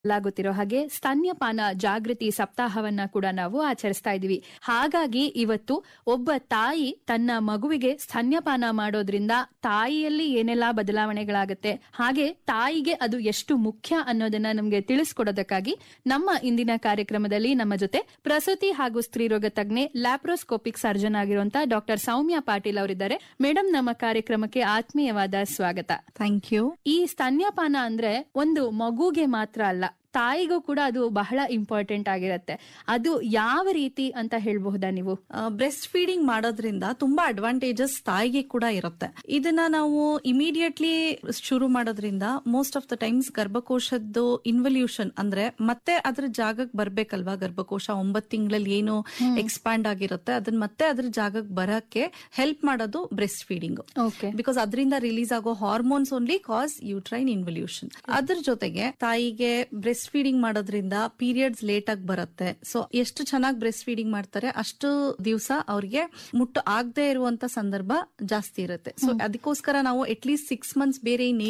ಗೊತ್ತಿರೋ ಹಾಗೆ ಸ್ತನ್ಯಪಾನ ಜಾಗೃತಿ ಸಪ್ತಾಹವನ್ನ ಕೂಡ ನಾವು ಆಚರಿಸ್ತಾ ಇದೀವಿ. ಹಾಗಾಗಿ ಇವತ್ತು ಒಬ್ಬ ತಾಯಿ ತನ್ನ ಮಗುವಿಗೆ ಸ್ತನ್ಯಪಾನ ಮಾಡೋದ್ರಿಂದ ತಾಯಿಯಲ್ಲಿ ಏನೆಲ್ಲಾ ಬದಲಾವಣೆಗಳಾಗುತ್ತೆ, ಹಾಗೆ ತಾಯಿಗೆ ಅದು ಎಷ್ಟು ಮುಖ್ಯ ಅನ್ನೋದನ್ನ ನಮ್ಗೆ ತಿಳಿಸ್ಕೊಡೋದಕ್ಕಾಗಿ ನಮ್ಮ ಇಂದಿನ ಕಾರ್ಯಕ್ರಮದಲ್ಲಿ ನಮ್ಮ ಜೊತೆ ಪ್ರಸೂತಿ ಹಾಗೂ ಸ್ತ್ರೀರೋಗ ತಜ್ಞೆ, ಲ್ಯಾಪ್ರೋಸ್ಕೋಪಿಕ್ ಸರ್ಜನ್ ಆಗಿರುವಂತಹ ಡಾಕ್ಟರ್ ಸೌಮ್ಯ ಪಾಟೀಲ್ ಅವರಿದ್ದಾರೆ. ಮೇಡಮ್, ನಮ್ಮ ಕಾರ್ಯಕ್ರಮಕ್ಕೆ ಆತ್ಮೀಯವಾದ ಸ್ವಾಗತ. Thank you. ಈ ಸ್ತನ್ಯಪಾನ ಅಂದ್ರೆ ಒಂದು ಮಗುಗೆ ಮಾತ್ರ ಅಲ್ಲ, ತಾಯಿಗೂ ಕೂಡ ಅದು ಬಹಳ ಇಂಪಾರ್ಟೆಂಟ್ ಆಗಿರುತ್ತೆ. ಅದು ಯಾವ ರೀತಿ ಅಂತ ಹೇಳ್ಬಹುದಾ ನೀವು? ಬ್ರೆಸ್ಟ್ ಫೀಡಿಂಗ್ ಮಾಡೋದ್ರಿಂದ ತುಂಬಾ ಅಡ್ವಾಂಟೇಜಸ್ ತಾಯಿಗೆ ಕೂಡ ಇರುತ್ತೆ. ಇದನ್ನ ನಾವು ಇಮಿಡಿಯೇಟ್ಲಿ ಶುರು ಮಾಡೋದ್ರಿಂದ ಮೋಸ್ಟ್ ಆಫ್ ದ ಟೈಮ್ಸ್ ಗರ್ಭಕೋಶದ್ದು ಇನ್ವಲ್ಯೂಷನ್ ಅಂದ್ರೆ ಮತ್ತೆ ಅದ್ರ ಜಾಗಕ್ಕೆ ಬರ್ಬೇಕಲ್ವಾ, ಗರ್ಭಕೋಶ 9 ತಿಂಗಳಲ್ಲಿ ಏನು ಎಕ್ಸ್ಪ್ಯಾಂಡ್ ಆಗಿರುತ್ತೆ ಅದನ್ನ ಮತ್ತೆ ಅದ್ರ ಜಾಗಕ್ಕೆ ಬರಕ್ಕೆ ಹೆಲ್ಪ್ ಮಾಡೋದು ಬ್ರೆಸ್ಟ್ ಫೀಡಿಂಗ್. ಬಿಕಾಸ್ ಅದರಿಂದ ರಿಲೀಸ್ ಆಗೋ ಹಾರ್ಮೋನ್ಸ್ ಓನ್ಲಿ ಕಾಸ್ ಯೂಟ್ರೈನ್ ಇನ್ವಲ್ಯೂಷನ್. ಅದ್ರ ಜೊತೆಗೆ ತಾಯಿಗೆ ಬ್ರೆಸ್ಟ್ ಫೀಡಿಂಗ್ ಮಾಡೋದ್ರಿಂದ ಪೀರಿಯಡ್ಸ್ ಲೇಟ್ ಆಗಿ ಬರುತ್ತೆ. ಸೊ ಎಷ್ಟು ಚೆನ್ನಾಗಿ ಬ್ರೆಸ್ಟ್ ಫೀಡಿಂಗ್ ಮಾಡ್ತಾರೆ ಅಷ್ಟು ದಿವಸ ಅವ್ರಿಗೆ ಮುಟ್ಟು ಆಗದೆ ಇರುವಂತ ಸಂದರ್ಭ ಜಾಸ್ತಿ ಇರುತ್ತೆ. ಸೊ ಅದಕ್ಕೋಸ್ಕರ ನಾವು ಅಟ್ಲೀಸ್ಟ್ 6 months ಬೇರೆ